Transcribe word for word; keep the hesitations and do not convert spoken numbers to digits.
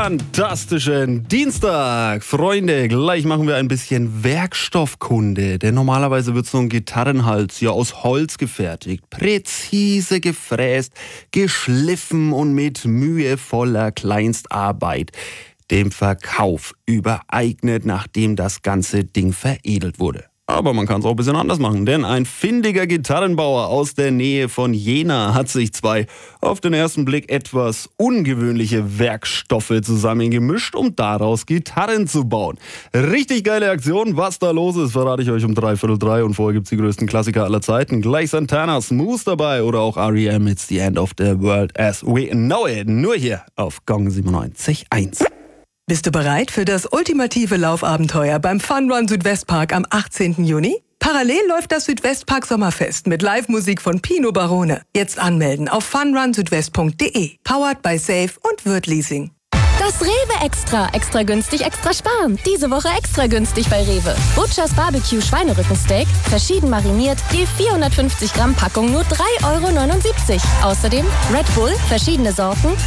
fantastischen Dienstag. Freunde, gleich machen wir ein bisschen Werkstoffkunde. Denn normalerweise wird so ein Gitarrenhals ja aus Holz gefertigt. Präzise gefräst, geschliffen und mit mühevoller Kleinstarbeit dem Verkauf übereignet, nachdem das ganze Ding veredelt wurde. Aber man kann es auch ein bisschen anders machen, denn ein findiger Gitarrenbauer aus der Nähe von Jena hat sich zwei auf den ersten Blick etwas ungewöhnliche Werkstoffe zusammengemischt, um daraus Gitarren zu bauen. Richtig geile Aktion, was da los ist, verrate ich euch um dreiviertel drei und vorher gibt's die größten Klassiker aller Zeiten. Gleich Santana, Smooth dabei oder auch R E M, It's the End of the World as we know it. Nur hier auf Gong siebenundneunzig Komma eins. Bist du bereit für das ultimative Laufabenteuer beim Fun Run Südwestpark am achtzehnten Juni? Parallel läuft das Südwestpark Sommerfest mit Live-Musik von Pino Barone. Jetzt anmelden auf fun run südwest punkt de. Powered by Safe und Würth Leasing. Das Rewe Extra. Extra günstig, extra sparen. Diese Woche extra günstig bei Rewe. Butchers Barbecue Schweinerückensteak, verschieden mariniert, je vierhundertfünfzig Gramm Packung nur drei Euro neunundsiebzig. Außerdem Red Bull, verschiedene Sorten,